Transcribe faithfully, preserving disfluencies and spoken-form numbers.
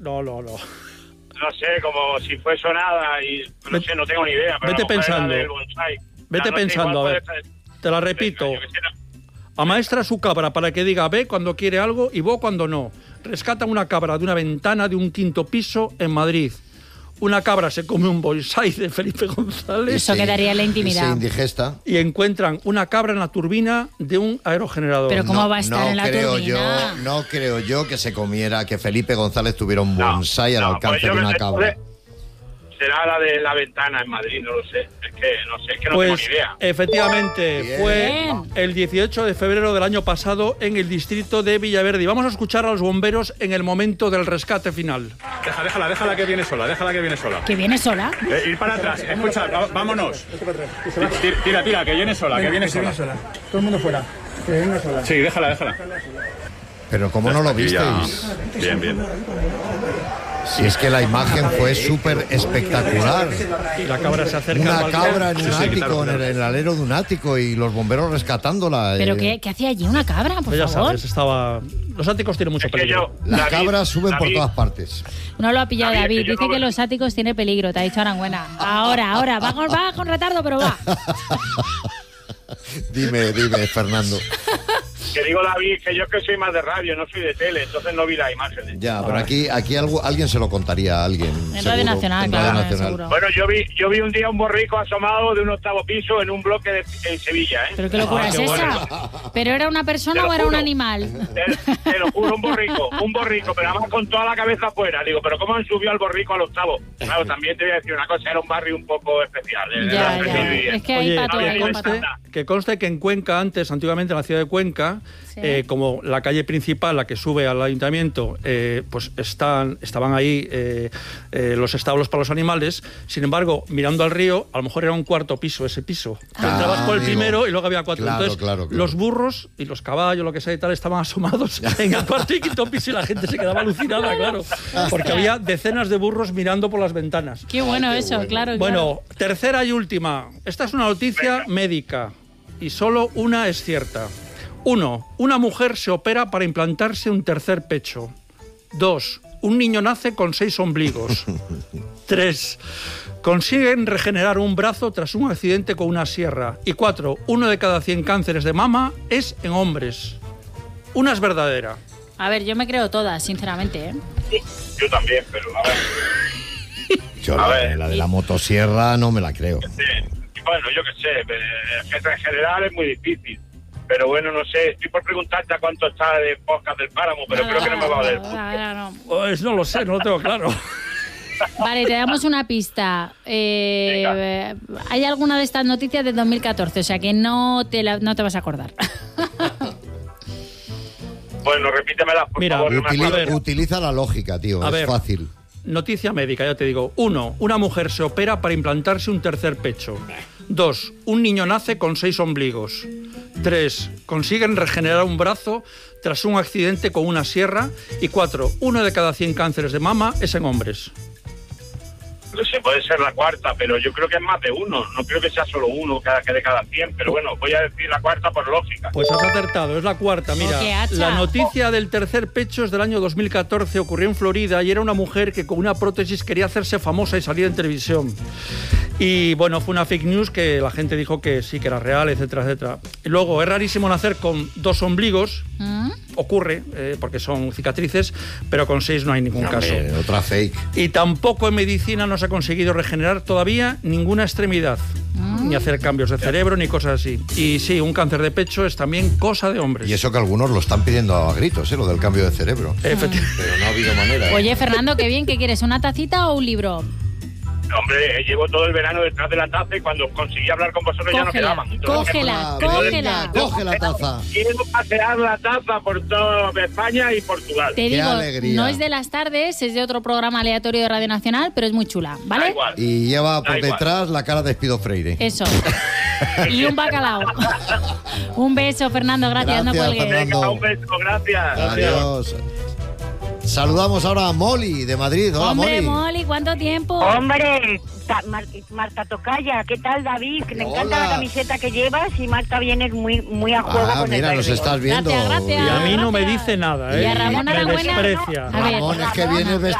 No, no, no. No sé, como si fue sonada y no Vete, sé, no tengo ni idea. Pero vete pensando. Bonsai. Vete no, no pensando, sé, a ver. ser... Te la repito. Venga, Amaestra su cabra para que diga ve cuando quiere algo y vo cuando no. Rescatan una cabra de una ventana de un quinto piso en Madrid. Una cabra se come un bonsai de Felipe González. Eso quedaría en la intimidad. Se indigesta. Y encuentran una cabra en la turbina de un aerogenerador. Pero ¿cómo no, va a estar no en la creo turbina? Yo, no creo yo que se comiera, que Felipe González tuviera un No, bonsai al no, alcance pues yo de una que sé, cabra. Será la de la ventana en Madrid, no lo sé. Es que no sé, es que no Pues tengo ni idea. efectivamente Bien. fue el dieciocho de febrero del año pasado en el distrito de Villaverde. Y vamos a escuchar a los bomberos en el momento del rescate final. Deja, déjala, déjala que viene sola, déjala que viene sola. ¿Que viene sola? Eh, ir para atrás, escucha, va- vámonos. Tira, tira, tira, que viene sola, que viene sola. Todo el mundo fuera. Que venga sola. Sí, déjala, déjala. Pero ¿cómo no lo Y ya. visteis? Bien, bien. Si es que la imagen fue súper espectacular. Y la cabra se acerca al Una balcón. cabra en un Sí, sí, ático, claro, en el, claro. en el alero de un ático y los bomberos rescatándola. ¿Pero eh. qué, qué hacía allí una cabra, por Pues ya favor? sabes, estaba... Los áticos tienen mucho Es que peligro. yo, Las David, cabras suben por David, todas partes. No lo ha pillado David, David. que yo Dice no- que los áticos tiene peligro. Te ha dicho Aranguena. Ahora, ahora. Va con, va con retardo, pero va. Dime, dime, Fernando. Que digo, David, que yo que soy más de radio, no soy de tele, entonces no vi las imágenes. Ya, pero aquí, aquí algo, alguien se lo contaría a alguien. En seguro, Radio Nacional, en claro, Radio eh, Nacional. seguro. Bueno, yo vi yo vi un día un borrico asomado de un octavo piso en un bloque de, en Sevilla, ¿eh? ¿Pero qué locura Ah, es qué esa? ¿Pero era una persona Te lo o era un juro. animal? Te, te lo juro, un borrico, un borrico, pero además con toda la cabeza afuera. Digo, ¿pero cómo han subido al borrico al octavo? Claro, también te voy a decir una cosa, era un barrio un poco especial. ¿eh? Ya, Era ya. especial. Es que hay Oye, para todo, que hay para conste, todo. que conste que en Cuenca, antes, antiguamente en la ciudad de Cuenca, Sí. eh, como la calle principal, la que sube al ayuntamiento, eh, pues están, estaban ahí eh, eh, los establos para los animales. Sin embargo, mirando al río, a lo mejor era un cuarto piso ese piso. Tú Ah, entrabas por el amigo. primero y luego había cuatro. Claro, Entonces, claro, claro. los burros y los caballos, lo que sea y tal, estaban asomados en el cuarto y quinto piso y la gente se quedaba alucinada, claro. Porque había decenas de burros mirando por las ventanas. Qué bueno eso, bueno. claro. Bueno, tercera y última. Esta es una noticia médica y solo una es cierta. Uno, una mujer se opera para implantarse un tercer pecho. Dos, un niño nace con seis ombligos. Tres, consiguen regenerar un brazo tras un accidente con una sierra. Y cuatro, uno de cada cien cánceres de mama es en hombres. Una es verdadera. A ver, yo me creo todas, sinceramente, ¿eh? Yo también, pero a ver. Yo A la, ver. la de la motosierra no me la creo. eh, bueno, yo qué sé, eh, en general es muy difícil. Pero bueno, no sé, estoy por preguntarte a cuánto está de podcast del páramo, pero creo que no me va a valer. Ahora no. Pues no lo sé, no lo tengo claro. Vale, te damos una pista. Eh, hay alguna de estas noticias de dos mil catorce, o sea que no te, la- no te vas a acordar. Bueno, repítemelas, por Mira, favor. No me Utili- acuerdo. a ver. utiliza la lógica, tío, A es ver. fácil. Noticia médica, ya te digo. Uno, una mujer se opera para implantarse un tercer pecho. Dos, un niño nace con seis ombligos. Tres, consiguen regenerar un brazo tras un accidente con una sierra. Y cuatro, uno de cada cien cánceres de mama es en hombres. No sé, puede ser la cuarta, pero yo creo que es más de uno. No creo que sea solo uno cada que de cada cien, pero bueno, voy a decir la cuarta por lógica. Pues has acertado, es la cuarta. Mira, Oh, qué hacha. la noticia del tercer pecho es del año dos mil catorce, ocurrió en Florida y era una mujer que con una prótesis quería hacerse famosa y salir en televisión. Y bueno, fue una fake news que la gente dijo que sí, que era real, etcétera, etcétera. Y luego, es rarísimo nacer con dos ombligos, ¿Mm? ocurre, eh, porque son cicatrices, pero con seis no hay ningún caso. Hombre, otra fake. Y tampoco en medicina no se ha conseguido regenerar todavía ninguna extremidad, ni hacer cambios de cerebro, ni cosas así. Y sí, un cáncer de pecho es también cosa de hombres. Y eso que algunos lo están pidiendo a gritos, ¿eh? Lo del cambio de cerebro. Efecti- Pero no ha habido manera. ¿eh? Oye, Fernando, qué bien, ¿qué quieres? ¿Una tacita o un libro? Hombre, eh, llevo todo el verano detrás de la taza y cuando conseguí hablar con vosotros ya no Cógela, quedaban. Entonces, cógela, Venga, cógela. coge la taza. quiero pasear la taza por toda España y Portugal. Te Qué digo, alegría. no es de las tardes, es de otro programa aleatorio de Radio Nacional, pero es muy chula, Da ¿vale? igual. Y lleva por Da igual. detrás la cara de Espido Freire. Eso. Y un bacalao. Un beso, Fernando, gracias, no Gracias, cuelgues. Fernando. Venga, un beso, gracias. Adiós. Saludamos ahora a Molly de Madrid. Hola, Hombre, Molly. Molly, ¿cuánto tiempo? Hombre, ta- Mar- Marta Tocaya, ¿qué tal, David? Que me Hola. encanta la camiseta que llevas y Marta vienes muy, muy a juego Ah, con mira, el nos verde. estás viendo. Gracias, gracias. Y a mí no me Gracias. dice nada, ¿eh? Y a Ramón me Arangüena, desprecia. A ver. Ramón, es que vienes vestido